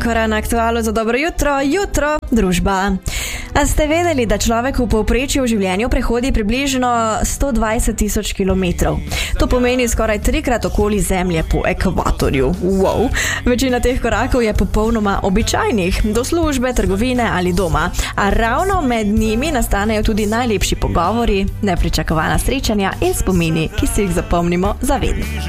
Na Aktualu za dobro jutro, družba. A ste vedeli, da človek v povprečju v življenju prehodi približno 120.000 kilometrov? To pomeni skoraj 3-krat okoli Zemlje po ekvatorju. Wow. Večina teh korakov je popolnoma običajnih, do službe, trgovine ali doma. A ravno med njimi nastanejo tudi najlepši pogovori, nepričakovana srečanja in spomini, ki si jih zapomnimo za vedno.